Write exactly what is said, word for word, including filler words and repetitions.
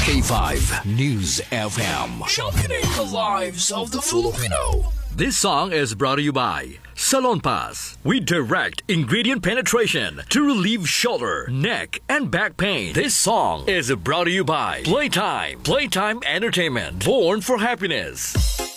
K five News F M. Championing the lives of the Filipino. This song is brought to you by Salon Pass. With direct ingredient penetration to relieve shoulder, neck, and back pain. This song is brought to you by Playtime. Playtime Entertainment. Born for happiness.